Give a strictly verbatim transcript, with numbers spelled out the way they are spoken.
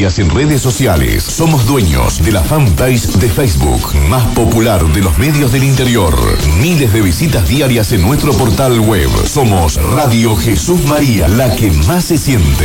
diarias en redes sociales. Somos dueños de la fanpage de Facebook más popular de los medios del interior. Miles de visitas diarias en nuestro portal web. Somos Radio Jesús María, la que más se siente.